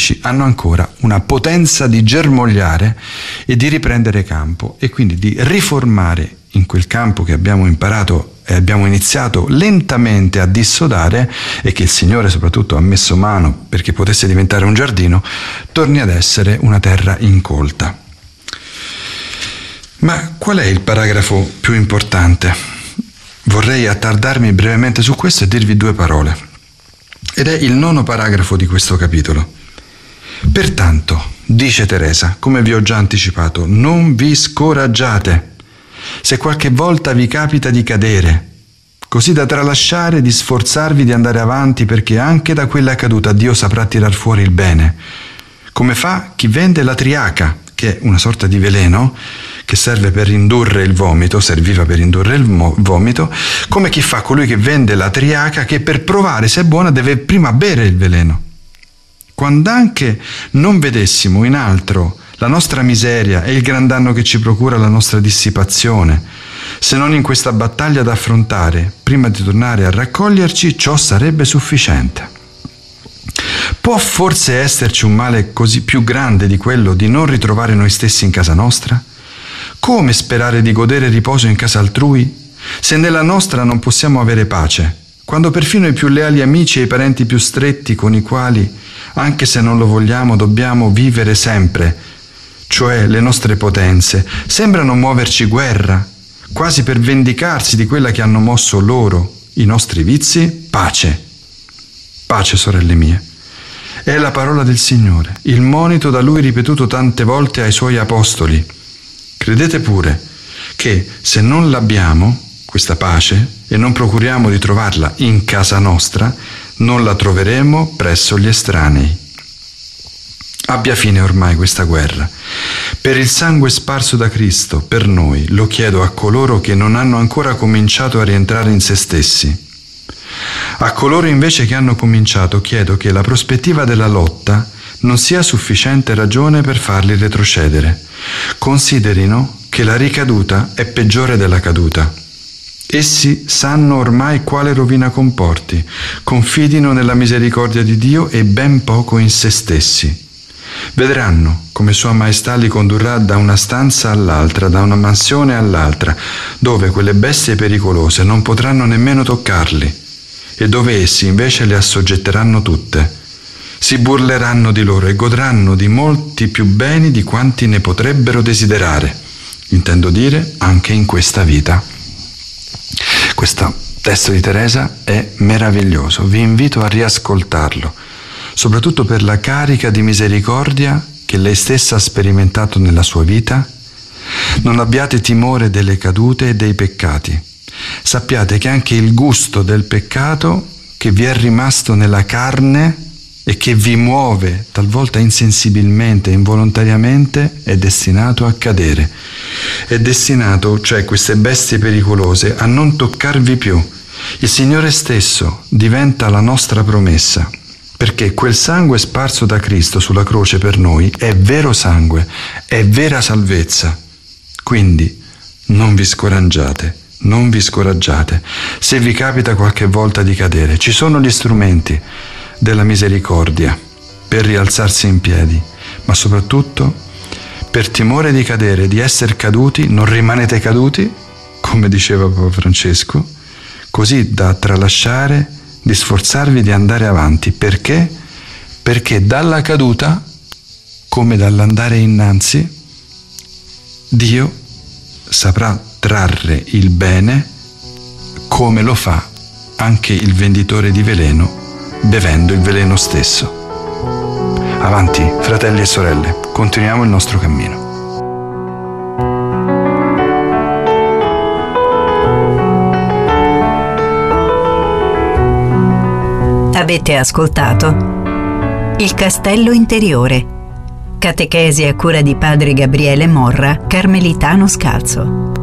radici hanno ancora una potenza di germogliare e di riprendere campo e quindi di riformare in quel campo che abbiamo imparato e abbiamo iniziato lentamente a dissodare e che il Signore soprattutto ha messo mano perché potesse diventare un giardino, torni ad essere una terra incolta. Ma qual è il paragrafo più importante? Vorrei attardarmi brevemente su questo e dirvi due parole. Ed è il 9° paragrafo di questo capitolo. Pertanto, dice Teresa, come vi ho già anticipato, non vi scoraggiate se qualche volta vi capita di cadere, così da tralasciare di sforzarvi di andare avanti, perché anche da quella caduta Dio saprà tirar fuori il bene, come fa chi vende la triaca, che è una sorta di veleno che serve per indurre il vomito, serviva per indurre il vomito, come chi fa colui che vende la triaca, che per provare se è buona deve prima bere il veleno. Quando anche non vedessimo in altro la nostra miseria e il gran danno che ci procura la nostra dissipazione, se non in questa battaglia da affrontare, prima di tornare a raccoglierci, ciò sarebbe sufficiente. Può forse esserci un male così più grande di quello di non ritrovare noi stessi in casa nostra? Come sperare di godere riposo in casa altrui, se nella nostra non possiamo avere pace, quando perfino i più leali amici e i parenti più stretti con i quali, anche se non lo vogliamo, dobbiamo vivere sempre, cioè le nostre potenze, sembrano muoverci guerra, quasi per vendicarsi di quella che hanno mosso loro, i nostri vizi? Pace. Pace, sorelle mie. È la parola del Signore, il monito da Lui ripetuto tante volte ai Suoi apostoli. Credete pure che se non l'abbiamo, questa pace, e non procuriamo di trovarla in casa nostra, non la troveremo presso gli estranei. Abbia fine ormai questa guerra. Per il sangue sparso da Cristo, per noi, lo chiedo a coloro che non hanno ancora cominciato a rientrare in se stessi. A coloro invece che hanno cominciato, chiedo che la prospettiva della lotta non sia sufficiente ragione per farli retrocedere. Considerino che la ricaduta è peggiore della caduta. Essi sanno ormai quale rovina comporti, confidino nella misericordia di Dio e ben poco in se stessi. Vedranno come Sua Maestà li condurrà da una stanza all'altra, da una mansione all'altra, dove quelle bestie pericolose non potranno nemmeno toccarli e dove essi invece le assoggetteranno tutte. Si burleranno di loro e godranno di molti più beni di quanti ne potrebbero desiderare, intendo dire anche in questa vita. Questo testo di Teresa è meraviglioso, vi invito a riascoltarlo, soprattutto per la carica di misericordia che lei stessa ha sperimentato nella sua vita. Non abbiate timore delle cadute e dei peccati. Sappiate che anche il gusto del peccato che vi è rimasto nella carne e che vi muove talvolta insensibilmente, involontariamente, è destinato a cadere. È destinato, cioè queste bestie pericolose, a non toccarvi più. Il Signore stesso diventa la nostra promessa, perché quel sangue sparso da Cristo sulla croce per noi è vero sangue, è vera salvezza. Quindi non vi scoraggiate. Non vi scoraggiate. Se vi capita qualche volta di cadere, ci sono gli strumenti della misericordia per rialzarsi in piedi, ma soprattutto per timore di cadere, di essere caduti, non rimanete caduti, come diceva Papa Francesco, così da tralasciare, di sforzarvi di andare avanti. Perché? Perché dalla caduta, come dall'andare innanzi, Dio saprà trarre il bene come lo fa anche il venditore di veleno bevendo il veleno stesso. Avanti, fratelli e sorelle, continuiamo il nostro cammino. Avete ascoltato Il Castello Interiore, catechesi a cura di padre Gabriele Morra, carmelitano scalzo.